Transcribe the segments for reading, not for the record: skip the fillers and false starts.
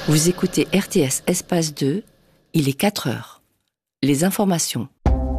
Vous écoutez RTS Espace 2, il est 4 heures. Les informations.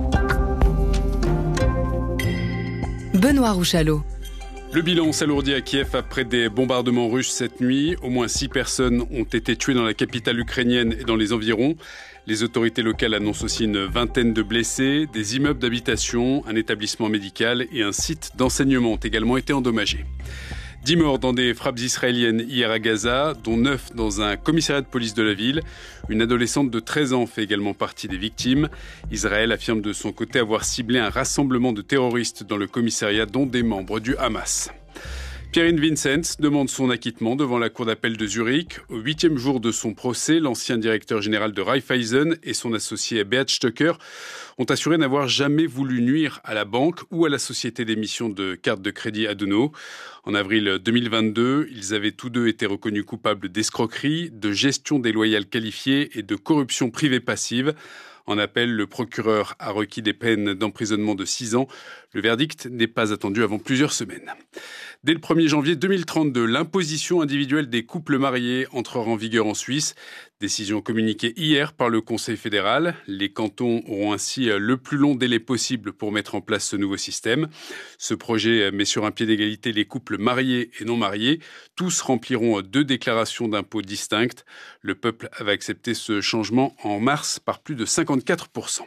Benoît Rouchalot. Le bilan s'alourdit à Kiev après des bombardements russes cette nuit. Au moins 6 personnes ont été tuées dans la capitale ukrainienne et dans les environs. Les autorités locales annoncent aussi une vingtaine de blessés. Des immeubles d'habitation, un établissement médical et un site d'enseignement ont également été endommagés. 10 morts dans des frappes israéliennes hier à Gaza, dont 9 dans un commissariat de police de la ville. Une adolescente de 13 ans fait également partie des victimes. Israël affirme de son côté avoir ciblé un rassemblement de terroristes dans le commissariat, dont des membres du Hamas. Pierin Vincent demande son acquittement devant la cour d'appel de Zurich. Au 8e jour de son procès, l'ancien directeur général de Raiffeisen et son associé Beat Stöcker ont assuré n'avoir jamais voulu nuire à la banque ou à la société d'émission de cartes de crédit Aduno. En avril 2022, ils avaient tous deux été reconnus coupables d'escroquerie, de gestion déloyale qualifiée et de corruption privée passive. En appel, le procureur a requis des peines d'emprisonnement de 6 ans. Le verdict n'est pas attendu avant plusieurs semaines. Dès le 1er janvier 2032, l'imposition individuelle des couples mariés entrera en vigueur en Suisse. Décision communiquée hier par le Conseil fédéral. Les cantons auront ainsi le plus long délai possible pour mettre en place ce nouveau système. Ce projet met sur un pied d'égalité les couples mariés et non mariés. Tous rempliront 2 déclarations d'impôts distinctes. Le peuple avait accepté ce changement en mars par plus de 54%.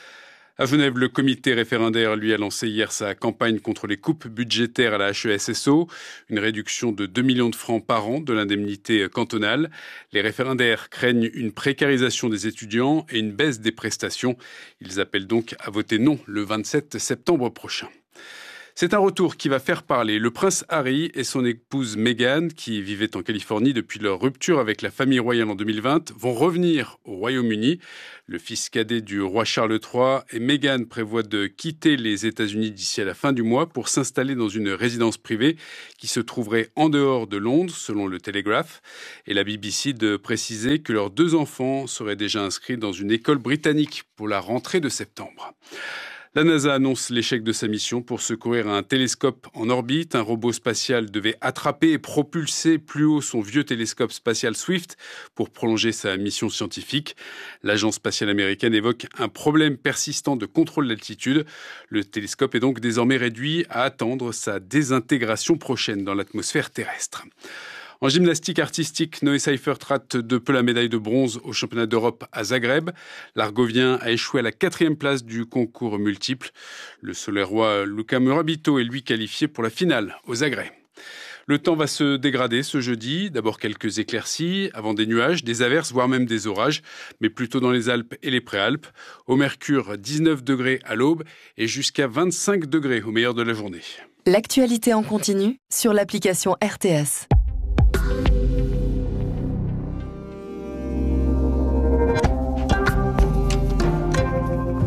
À Genève, le comité référendaire, lui, a lancé hier sa campagne contre les coupes budgétaires à la HESSO, une réduction de 2 millions de francs par an de l'indemnité cantonale. Les référendaires craignent une précarisation des étudiants et une baisse des prestations. Ils appellent donc à voter non le 27 septembre prochain. C'est un retour qui va faire parler. Le prince Harry et son épouse Meghan, qui vivaient en Californie depuis leur rupture avec la famille royale en 2020, vont revenir au Royaume-Uni. Le fils cadet du roi Charles III et Meghan prévoient de quitter les États-Unis d'ici à la fin du mois pour s'installer dans une résidence privée qui se trouverait en dehors de Londres, selon le Telegraph. Et la BBC de préciser que leurs 2 enfants seraient déjà inscrits dans une école britannique pour la rentrée de septembre. La NASA annonce l'échec de sa mission pour secourir un télescope en orbite. Un robot spatial devait attraper et propulser plus haut son vieux télescope spatial Swift pour prolonger sa mission scientifique. L'agence spatiale américaine évoque un problème persistant de contrôle d'altitude. Le télescope est donc désormais réduit à attendre sa désintégration prochaine dans l'atmosphère terrestre. En gymnastique artistique, Noé Seifert rate de peu la médaille de bronze au championnat d'Europe à Zagreb. L'Argovien a échoué à la 4e place du concours multiple. Le Solerois Luca Morabito est lui qualifié pour la finale au Zagreb. Le temps va se dégrader ce jeudi. D'abord quelques éclaircies, avant des nuages, des averses, voire même des orages, mais plutôt dans les Alpes et les Préalpes. Au mercure, 19 degrés à l'aube et jusqu'à 25 degrés au meilleur de la journée. L'actualité en continu sur l'application RTS.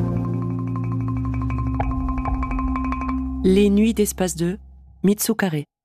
Les nuits d'Espace 2, Mitsu Carré.